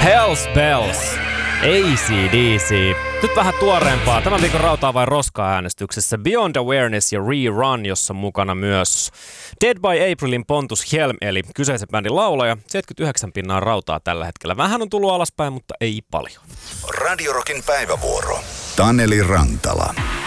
Hell's Bells, AC/DC. Nyt vähän tuoreempaa. Tämän viikon rautaa vai roskaa äänestyksessä Beyond Awareness ja Rerun, jossa mukana myös Dead by Aprilin Pontus Helm, eli kyseisen bändin laulaja. 79% rautaa tällä hetkellä. Vähän on tullut alaspäin, mutta ei paljon. Radio Rockin päivävuoro. Taneli Rantala.